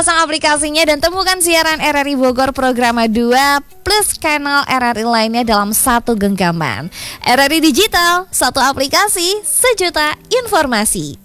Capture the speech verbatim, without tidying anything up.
pasang aplikasinya dan temukan siaran R R I Bogor Programa dua plus kanal R R I lainnya dalam satu genggaman. R R I Digital, satu aplikasi, sejuta informasi.